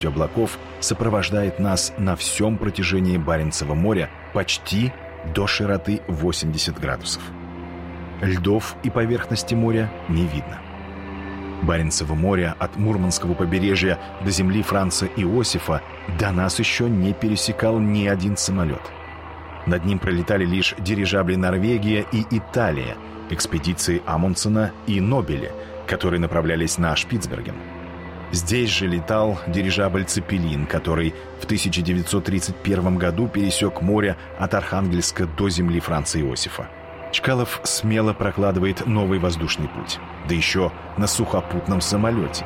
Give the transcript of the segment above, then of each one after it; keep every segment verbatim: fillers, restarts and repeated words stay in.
облаков сопровождает нас на всем протяжении Баренцева моря почти до широты восемьдесят градусов. Льдов и поверхности моря не видно. Баренцево море от Мурманского побережья до земли Франца Иосифа до нас еще не пересекал ни один самолет. Над ним пролетали лишь дирижабли «Норвегия» и «Италия», экспедиции Амундсена и Нобеля, которые направлялись на Шпицберген. Здесь же летал дирижабль «Цепелин», который в тысяча девятьсот тридцать первом году пересек море от Архангельска до земли Франца Иосифа. Чкалов смело прокладывает новый воздушный путь, да еще на сухопутном самолете.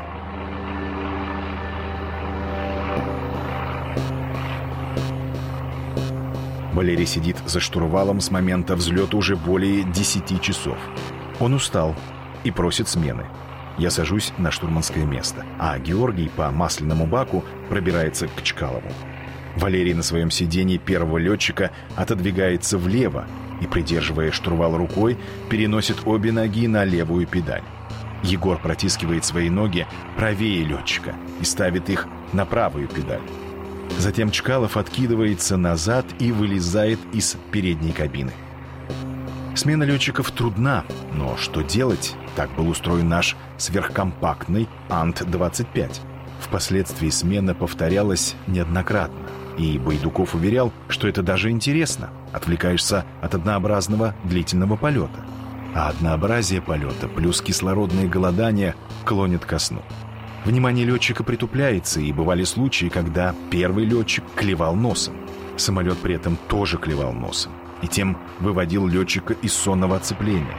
Валерий сидит за штурвалом с момента взлета уже более десяти часов. Он устал и просит смены. Я сажусь на штурманское место, а Георгий по масляному баку пробирается к Чкалову. Валерий на своем сиденье первого летчика отодвигается влево и, придерживая штурвал рукой, переносит обе ноги на левую педаль. Егор протискивает свои ноги правее летчика и ставит их на правую педаль. Затем Чкалов откидывается назад и вылезает из передней кабины. Смена летчиков трудна, но что делать? Так был устроен наш сверхкомпактный Ан Т двадцать пять. Впоследствии смена повторялась неоднократно, и Байдуков уверял, что это даже интересно. Отвлекаешься от однообразного длительного полета. А однообразие полета плюс кислородное голодание клонит ко сну. Внимание летчика притупляется, и бывали случаи, когда первый летчик клевал носом. Самолет при этом тоже клевал носом, и тем выводил летчика из сонного оцепления.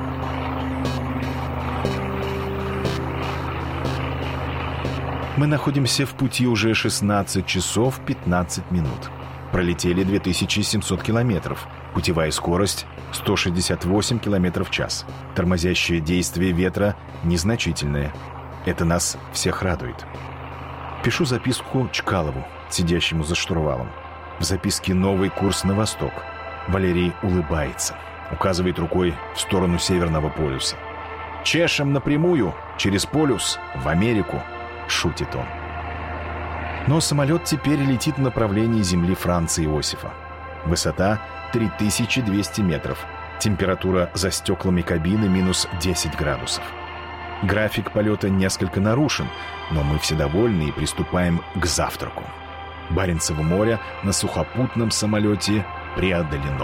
Мы находимся в пути уже шестнадцать часов пятнадцать минут. Пролетели две тысячи семьсот километров. Путевая скорость сто шестьдесят восемь километров в час. Тормозящее действие ветра незначительное. Это нас всех радует. Пишу записку Чкалову, сидящему за штурвалом. В записке новый курс на восток. Валерий улыбается, указывает рукой в сторону Северного полюса. «Чешем напрямую, через полюс, в Америку», — шутит он. Но самолет теперь летит в направлении земли Франца Иосифа. Высота три тысячи двести метров. Температура за стеклами кабины минус десять градусов. График полета несколько нарушен, но мы все довольны и приступаем к завтраку. Баренцево море на сухопутном самолете преодолено.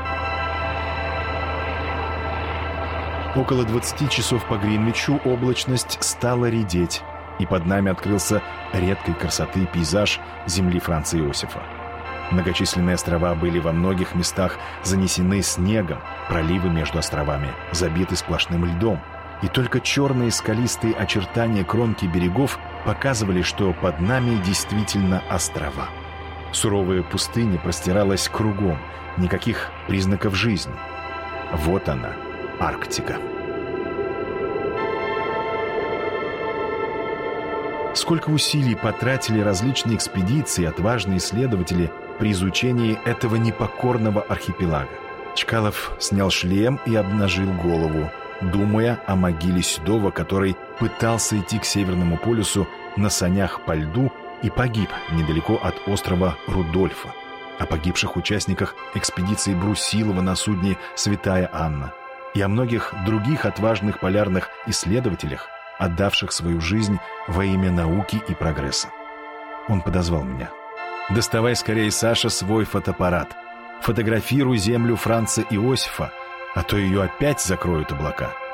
Около двадцати часов по Гринвичу облачность стала редеть, и под нами открылся редкой красоты пейзаж земли Франца Иосифа. Многочисленные острова были во многих местах занесены снегом, проливы между островами забиты сплошным льдом, и только черные скалистые очертания кромки берегов показывали, что под нами действительно острова. Суровая пустыня простиралась кругом, никаких признаков жизни. Вот она, Арктика. Сколько усилий потратили различные экспедиции и отважные исследователи при изучении этого непокорного архипелага. Чкалов снял шлем и обнажил голову, думая о могиле Седова, который пытался идти к Северному полюсу на санях по льду и погиб недалеко от острова Рудольфа, о погибших участниках экспедиции Брусилова на судне «Святая Анна» и о многих других отважных полярных исследователях, отдавших свою жизнь во имя науки и прогресса. Он подозвал меня. «Доставай скорее, Саша, свой фотоаппарат. Фотографируй землю Франца Иосифа, а то ее опять закроют облака».